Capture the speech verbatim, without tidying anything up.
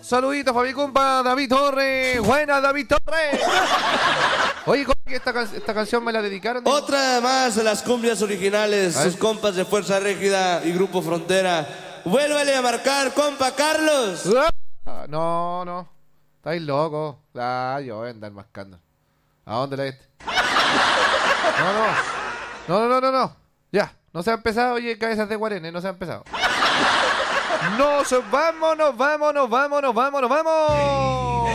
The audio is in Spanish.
Saluditos para mi compa David Torres. Buena, David Torres. Oye, ¿cómo que esta, can esta canción me la dedicaron? Digo? Otra más de las cumbias originales, sus compas de Fuerza Régida y Grupo Frontera. Vuélvele a marcar, compa Carlos. Ah, no, no. Estáis locos. Ah, yo voy a andar mascando. ¿A dónde la viste? No, no. No, no, no, no, no. Ya. No se ha empezado, oye, cabezas de Guarene. No se ha empezado. Nos vamos, nos vamos, nos vamos, nos vamos, nos vamos.